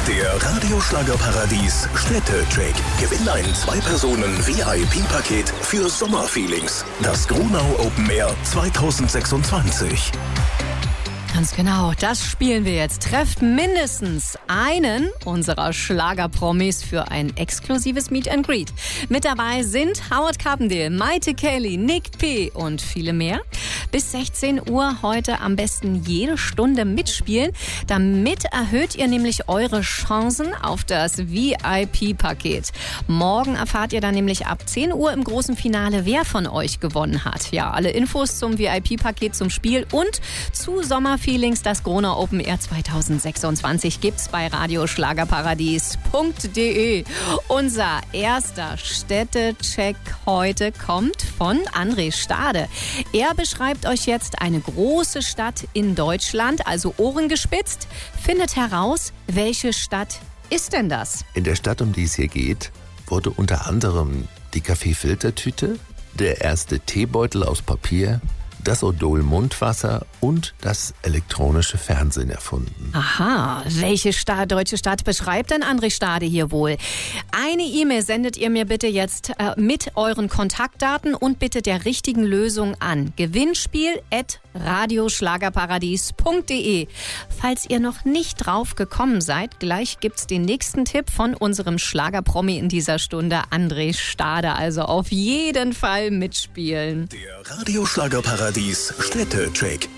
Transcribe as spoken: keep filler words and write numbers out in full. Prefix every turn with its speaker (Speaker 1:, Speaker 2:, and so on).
Speaker 1: Der Radioschlagerparadies Städtecheck. Gewinn ein Zwei-Personen-V I P-Paket für Sommerfeelings. Das Gronau Open Air zwanzig sechsundzwanzig.
Speaker 2: Ganz genau, das spielen wir jetzt. Trefft mindestens einen unserer Schlagerpromis für ein exklusives Meet and Greet. Mit dabei sind Howard Carpendale, Maite Kelly, Nick P. und viele mehr. Bis sechzehn Uhr heute am besten jede Stunde mitspielen. Damit erhöht ihr nämlich eure Chancen auf das V I P-Paket. Morgen erfahrt ihr dann nämlich ab zehn Uhr im großen Finale, wer von euch gewonnen hat. Ja, alle Infos zum V I P-Paket zum Spiel und zu Sommerfeelings, das Gronau Open Air zwanzig sechsundzwanzig gibt's bei radioschlagerparadies punkt de. Unser erster Städtecheck heute kommt von André Stade. Er beschreibt euch jetzt eine große Stadt in Deutschland, also Ohren gespitzt, findet heraus, welche Stadt ist denn das?
Speaker 3: In der Stadt, um die es hier geht, wurde unter anderem die Kaffeefiltertüte, der erste Teebeutel aus Papier, das Odol-Mundwasser und das elektronische Fernsehen erfunden.
Speaker 2: Aha, welche Stadt, deutsche Stadt beschreibt denn André Stade hier wohl? Eine E-Mail sendet ihr mir bitte jetzt äh, mit euren Kontaktdaten und bitte der richtigen Lösung an. Gewinnspiel at radioschlagerparadies punkt de. Falls ihr noch nicht drauf gekommen seid, gleich gibt's den nächsten Tipp von unserem Schlagerpromi in dieser Stunde, André Stade. Also auf jeden Fall mitspielen.
Speaker 1: Der Radioschlagerparadies Städtecheck.